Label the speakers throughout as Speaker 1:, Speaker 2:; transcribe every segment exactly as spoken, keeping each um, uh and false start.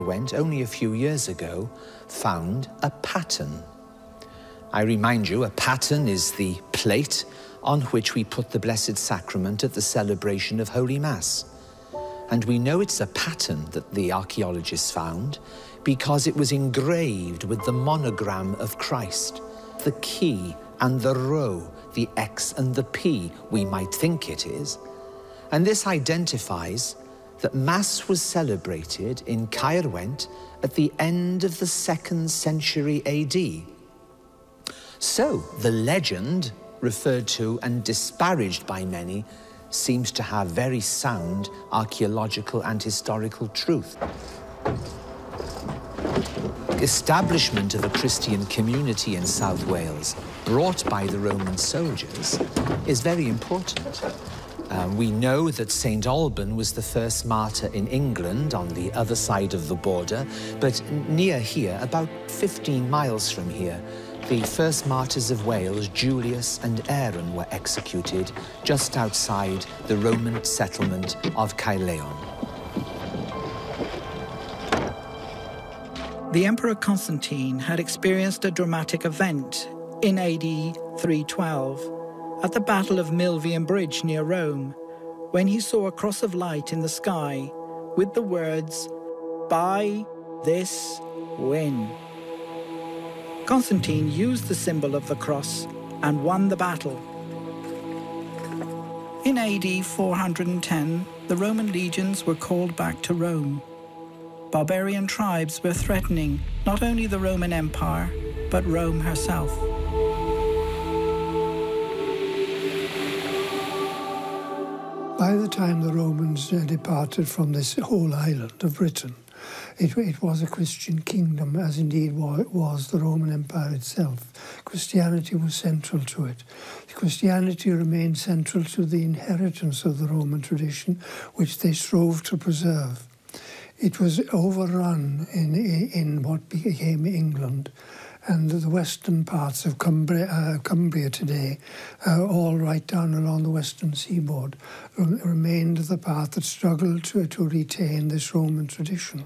Speaker 1: went only a few years ago found a pattern. I remind you, a pattern is the plate on which we put the Blessed Sacrament at the celebration of Holy Mass. And we know it's a pattern that the archaeologists found because it was engraved with the monogram of Christ, the key and the rho, the X and the P, we might think it is. And this identifies that Mass was celebrated in Caerwent at the end of the second century A D. So the legend, referred to and disparaged by many, seems to have very sound archaeological and historical truth. Establishment of a Christian community in South Wales, brought by the Roman soldiers, is very important. Um, we know that Saint Alban was the first martyr in England on the other side of the border, but near here, about fifteen miles from here, the first martyrs of Wales, Julius and Aaron, were executed just outside the Roman settlement of Caerleon.
Speaker 2: The Emperor Constantine had experienced a dramatic event in A D three twelve at the Battle of Milvian Bridge near Rome, when he saw a cross of light in the sky with the words, "By this win." Constantine used the symbol of the cross and won the battle. In A D four hundred ten, the Roman legions were called back to Rome. Barbarian tribes were threatening not only the Roman Empire, but Rome herself.
Speaker 3: By the time the Romans uh, departed from this whole island of Britain, it, it was a Christian kingdom, as indeed was the Roman Empire itself. Christianity was central to it. Christianity remained central to the inheritance of the Roman tradition, which they strove to preserve. It was overrun in, in what became England, and the western parts of Cumbria, uh, Cumbria today, uh, all right down along the western seaboard, remained the part that struggled to, to retain this Roman tradition.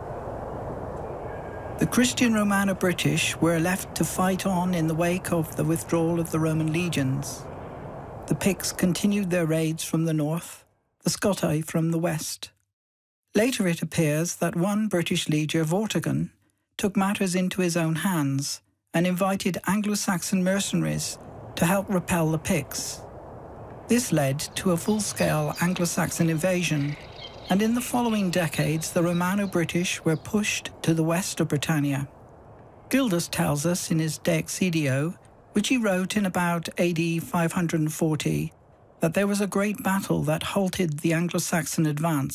Speaker 2: The Christian Romano-British were left to fight on in the wake of the withdrawal of the Roman legions. The Picts continued their raids from the north, the Scotti from the west. Later it appears that one British lieger, Vortigern, took matters into his own hands and invited Anglo-Saxon mercenaries to help repel the Picts. This led to a full-scale Anglo-Saxon invasion, and in the following decades the Romano-British were pushed to the west of Britannia. Gildas tells us in his De Excidio, which he wrote in about A D five hundred forty, that there was a great battle that halted the Anglo-Saxon advance